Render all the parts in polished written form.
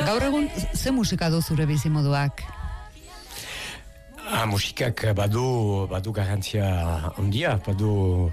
Gaur egun, ze musika du zure bizimoduak? Musikak badu garantzia handia, badu,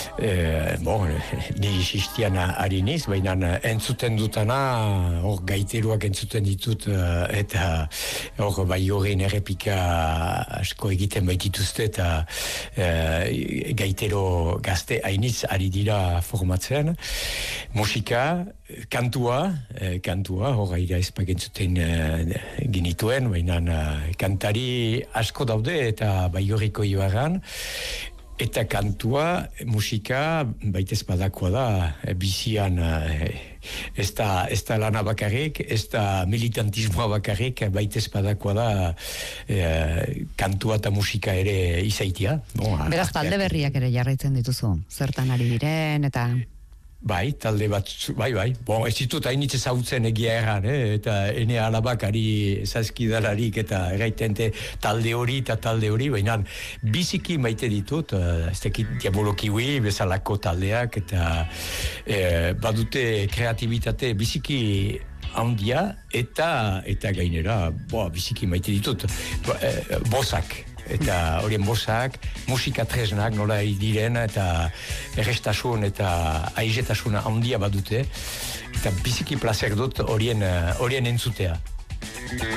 ni sistian ari niz, baina entzuten dutana, hor gaiteruak entzuten ditut, eta hor bai horrein errepika asko egiten baitituzte, eta gaitero gazte hainiz ari dira formatzen. Musika, kantua, hor gaira ezpagentzuten ginituen, baina kantari asko daude eta Baigorriko Ibarran, eta kantua, musika, baitez badakoa da, bizian ez da lana bakarrik, ez da militantismoa bakarrik, baitez badakoa da kantua eta musika ere izaitia. Beraz, talde berriak ere jarraitzen dituzu, zertan ari diren, eta... Bai, talde bat, bai. Ez ditut hainitz ezautzen egia erran, eta ene alabak ari zazkidalarik eta erraitente talde hori, baina biziki maite ditut, ez dakit diabolokiui bezalako taldeak, eta badute kreatibitate biziki handia, eta gainera, biziki maite ditut, bozak. Eta horien bosak, musika tresnak nola diren, eta errestasun eta aizetasuna handia badute, eta biziki plazer dut horien entzutea.